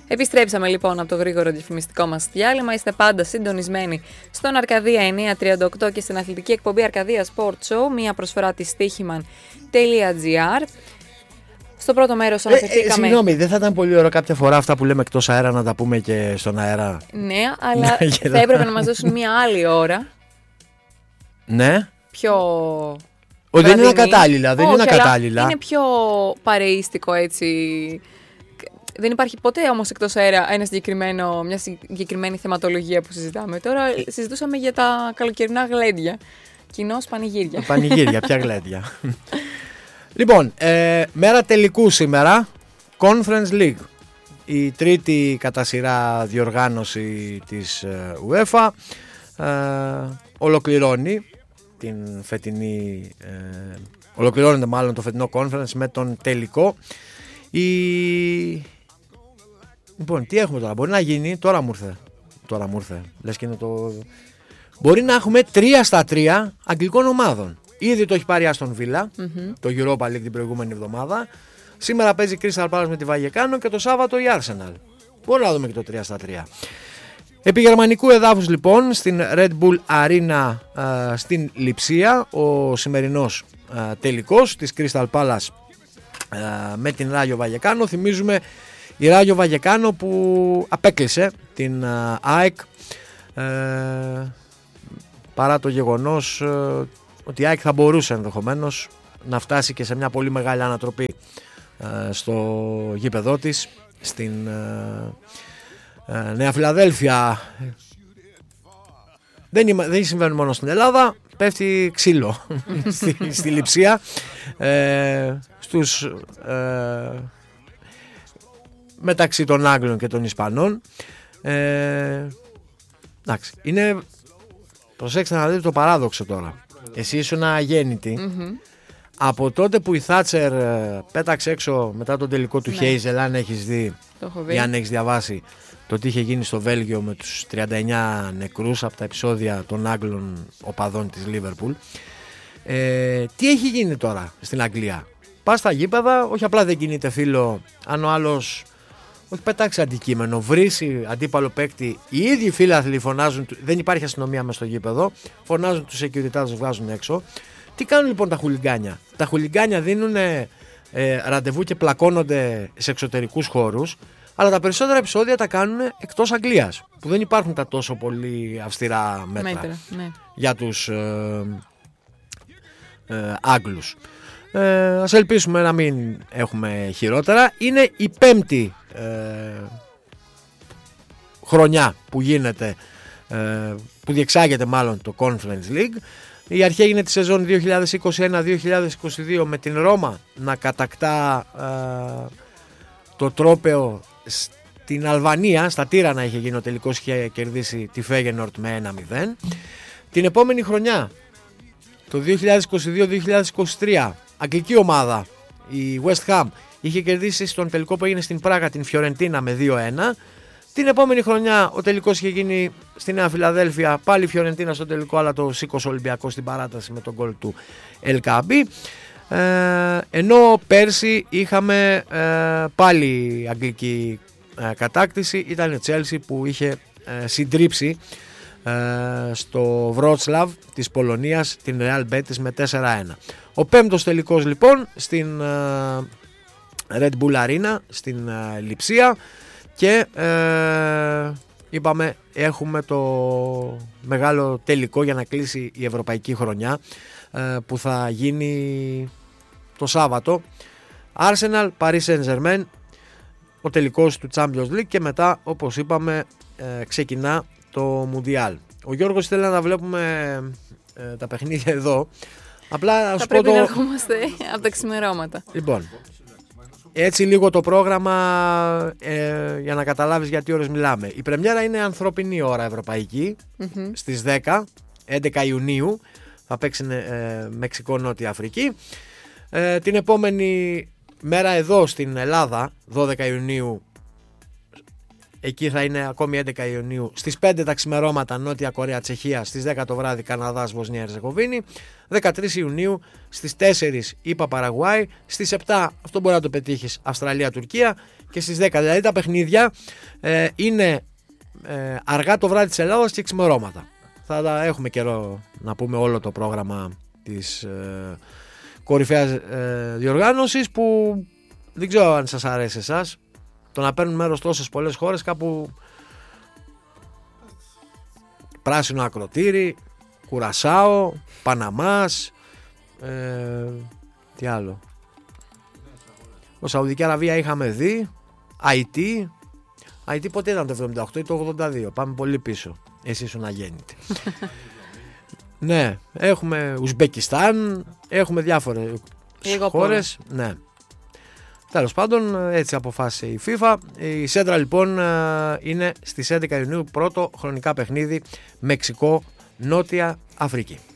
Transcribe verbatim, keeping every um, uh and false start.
Επιστρέψαμε λοιπόν από το γρήγορο διαφημιστικό μας διάλειμμα. Είστε πάντα συντονισμένοι στον Αρκαδία εννιακόσια τριάντα οκτώ και στην αθλητική εκπομπή Αρκαδία Sport Show, μία προσφορά της στοίχημαν τελεία τζι άρ. Στο πρώτο μέρος αναφερθήκαμε. Ε, ε, συγγνώμη, δεν θα ήταν πολύ ωραίο κάποια φορά αυτά που λέμε εκτός αέρα να τα πούμε και στον αέρα? Ναι, αλλά θα έπρεπε να μας δώσουν μία άλλη ώρα. Ναι. Πιο. Ο, δεν είναι ακατάλληλα. Δεν είναι ακατάλληλα. Είναι πιο παρεΐστικο έτσι. Δεν υπάρχει ποτέ όμως εκτός αέρα ένα συγκεκριμένο, μια συγκεκριμένη θεματολογία που συζητάμε. Τώρα συζητούσαμε για τα καλοκαιρινά γλέντια. Κοινώς πανηγύρια. Πανηγύρια, ποια γλέντια. Λοιπόν, ε, μέρα τελικού σήμερα. Conference League. Η τρίτη κατά σειρά διοργάνωση της ε, UEFA. Ε, ολοκληρώνει την φετινή... Ε, ολοκληρώνεται μάλλον το φετινό conference με τον τελικό. Η... Λοιπόν, τι έχουμε τώρα? Μπορεί να γίνει, τώρα μου ήρθε. Τώρα μου ήρθε. Λες και είναι το... Μπορεί να έχουμε τρία στα τρία αγγλικών ομάδων. Ήδη το έχει πάρει Άστον Βίλα, mm-hmm. το Europa League την προηγούμενη εβδομάδα. Σήμερα παίζει Crystal Palace με τη Βαγεκάνο και το Σάββατο η Arsenal. Μπορεί να δούμε και το τρία στα τρία. Επί γερμανικού εδάφους λοιπόν στην Red Bull Arena α, στην Λειψία ο σημερινός α, τελικός της Crystal Palace α, με την Ράγιο Βαγεκάνο. Θυμίζουμε η Ράγιο Βαγεκάνο που απέκλεισε την α, ΑΕΚ ε, παρά το γεγονός ε, ότι η ΑΕΚ θα μπορούσε ενδεχομένως να φτάσει και σε μια πολύ μεγάλη ανατροπή ε, στο γήπεδό της στην ε, ε, Νέα Φιλαδέλφια. Δεν, είμαι, δεν συμβαίνει μόνο στην Ελλάδα, πέφτει ξύλο στη, στη Λειψία ε, στους, ε, μεταξύ των Άγγλων και των Ισπανών. ε, εντάξει, είναι, προσέξτε να δείτε το παράδοξο τώρα. Εσύ ήσουν αγέννητη. Mm-hmm. Από τότε που η Θάτσερ πέταξε έξω μετά τον τελικό του Χέιζελ, ναι. αν έχεις δει ή αν έχεις διαβάσει το τι είχε γίνει στο Βέλγιο με τους τριάντα εννέα νεκρούς από τα επεισόδια των Άγγλων οπαδών της Λίβερπουλ, ε, τι έχει γίνει τώρα στην Αγγλία? Πας στα γήπεδα, όχι απλά δεν κινείται φίλο, αν ο άλλος όχι πετάξει αντικείμενο, βρήσει αντίπαλο παίκτη, οι ίδιοι φίλαθλοι φωνάζουν, δεν υπάρχει αστυνομία μες στο γήπεδο, φωνάζουν τους security, τους βγάζουν έξω. Τι κάνουν λοιπόν τα χουλιγκάνια? Τα χουλιγκάνια δίνουν ε, ραντεβού και πλακώνονται σε εξωτερικούς χώρους, αλλά τα περισσότερα επεισόδια τα κάνουν εκτός Αγγλίας, που δεν υπάρχουν τα τόσο πολύ αυστηρά μέτρα, μέτρα ναι. για τους ε, ε, Άγγλους. Ε, ας ελπίσουμε να μην έχουμε χειρότερα. Είναι η πέμπτη ε, χρονιά που γίνεται, ε, που διεξάγεται μάλλον το Conference League. Η αρχή έγινε τη σεζόν δύο χιλιάδες είκοσι ένα δύο χιλιάδες είκοσι δύο με την Ρώμα να κατακτά ε, το τρόπαιο στην Αλβανία. Στα Τύρανα είχε γίνει ο τελικός, είχε κερδίσει τη Φέγενορτ με ένα μηδέν. Την επόμενη χρονιά, το δύο χιλιάδες είκοσι δύο δύο χιλιάδες είκοσι τρία, αγγλική ομάδα, η West Ham, είχε κερδίσει στον τελικό που έγινε στην Πράγα την Φιωρεντίνα με δύο ένα. Την επόμενη χρονιά ο τελικός είχε γίνει στη Νέα Φιλαδέλφια, πάλι η Φιωρεντίνα στο τελικό, αλλά το σήκωσε ο Ολυμπιακός στην παράταση με τον γκολ του Ελκαμπή. Ε, ενώ πέρσι είχαμε ε, πάλι αγγλική ε, κατάκτηση, ήταν η Chelsea που είχε ε, συντρίψει ε, στο Βρότσλαβ της Πολωνίας την Real Betis με τέσσερα ένα. Ο πέμπτος τελικός λοιπόν στην ε, Red Bull Arena στην ε, Λειψία. Και ε, είπαμε έχουμε το μεγάλο τελικό για να κλείσει η ευρωπαϊκή χρονιά ε, που θα γίνει το Σάββατο. Arsenal, Paris Saint-Germain, ο τελικός του Champions League και μετά όπως είπαμε ε, ξεκινά το Μουντιάλ. Ο Γιώργος θέλει να βλέπουμε ε, τα παιχνίδια εδώ. Απλά θα πρέπει το... να ερχόμαστε από τα ξημερώματα. Λοιπόν, έτσι λίγο το πρόγραμμα ε, για να καταλάβεις για τι ώρες μιλάμε. Η πρεμιέρα είναι ανθρώπινη ώρα ευρωπαϊκή mm-hmm. στις δέκα, έντεκα Ιουνίου. Θα παίξει ε, Μεξικό Νότια Αφρική. Ε, την επόμενη μέρα εδώ στην Ελλάδα, δώδεκα Ιουνίου, εκεί θα είναι ακόμη έντεκα Ιουνίου, στις πέντε τα ξημερώματα Νότια Κορέα Τσεχία, στις δέκα το βράδυ Καναδάς Βοσνία Ερζεγοβίνη, δεκατρείς Ιουνίου στις τέσσερις ΗΠΑ Παραγουάη, στις επτά αυτό μπορεί να το πετύχεις Αυστραλία Τουρκία και στις δέκα. Δηλαδή τα παιχνίδια ε, είναι ε, αργά το βράδυ της Ελλάδας και ξημερώματα. Θα τα έχουμε καιρό να πούμε όλο το πρόγραμμα της ε, κορυφαίας ε, διοργάνωσης, που δεν ξέρω αν σας αρέσει εσάς το να παίρνουν μέρος τόσες πολλές χώρες, κάπου πράσινο ακροτήρι, Κουρασάο, Παναμάς, ε, τι άλλο, ο Σαουδική Αραβία είχαμε δει, Αϊτή. Αϊτή πότε ήταν, το εβδομήντα οκτώ ή το ογδόντα δύο, πάμε πολύ πίσω, εσύ ήσουν αγέννητη. Ναι, έχουμε Ουσμπεκιστάν, έχουμε διάφορες χώρες. Ναι. Τέλος πάντων, έτσι αποφάσισε η FIFA. Η Σέντρα λοιπόν είναι στις έντεκα Ιουνίου, πρώτο χρονικά παιχνίδι Μεξικό-Νότια Αφρική.